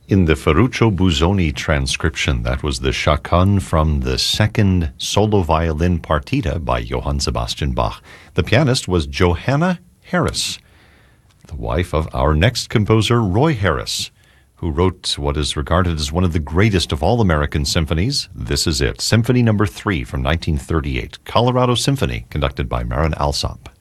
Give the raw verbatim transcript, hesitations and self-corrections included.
In the Ferruccio Busoni transcription, that was the chaconne from the second solo violin partita by Johann Sebastian Bach. The pianist was Johanna Harris, the wife of our next composer, Roy Harris, who wrote what is regarded as one of the greatest of all American symphonies. This is it, Symphony Number Three from nineteen thirty-eight, Colorado Symphony, conducted by Marin Alsop.